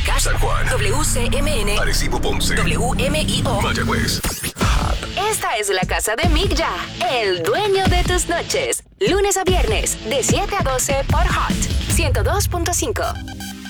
Mocas, San Juan, WCMN, Arecibo, Ponce, WMIO. Mayagüez. Esta es la casa de Mick Ya, el dueño de tus noches. Lunes a viernes, de 7 a 12 por Hot 102.5.